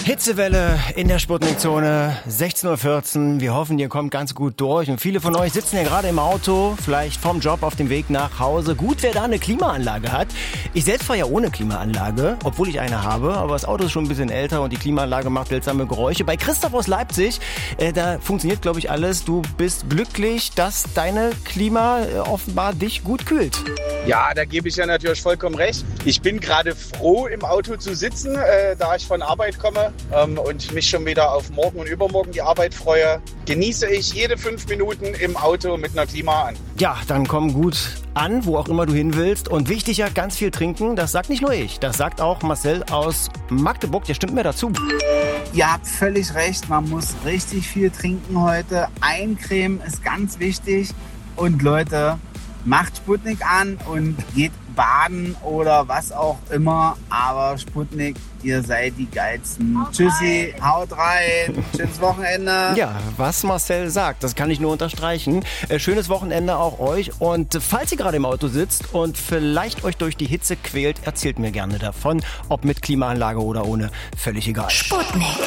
Hitzewelle in der Sputnik-Zone, 16:14 Uhr. Wir hoffen, ihr kommt ganz gut durch. Und viele von euch sitzen ja gerade im Auto, vielleicht vom Job auf dem Weg nach Hause. Gut, wer da eine Klimaanlage hat. Ich selbst fahre ja ohne Klimaanlage, obwohl ich eine habe. Aber das Auto ist schon ein bisschen älter und die Klimaanlage macht seltsame Geräusche. Bei Christoph aus Leipzig, da funktioniert, glaube ich, alles. Du bist glücklich, dass deine Klima offenbar dich gut kühlt. Ja, da gebe ich ja natürlich vollkommen recht. Ich bin gerade froh, im Auto zu sitzen, da ich von Arbeit komme und mich schon wieder auf morgen und übermorgen die Arbeit freue. Genieße ich jede 5 Minuten im Auto mit einer Klima an. Ja, dann komm gut an, wo auch immer du hin willst. Und wichtig ja, ganz viel trinken. Das sagt nicht nur ich, das sagt auch Marcel aus Magdeburg. Der stimmt mir dazu. Ihr habt völlig recht, man muss richtig viel trinken heute. Eincremen ist ganz wichtig. Und Leute, macht Sputnik an und geht baden oder was auch immer. Aber Sputnik, ihr seid die Geilsten. Tschüssi, haut rein, schönes Wochenende. Ja, was Marcel sagt, das kann ich nur unterstreichen. Schönes Wochenende auch euch. Und falls ihr gerade im Auto sitzt und vielleicht euch durch die Hitze quält, erzählt mir gerne davon. Ob mit Klimaanlage oder ohne, völlig egal. Sputnik.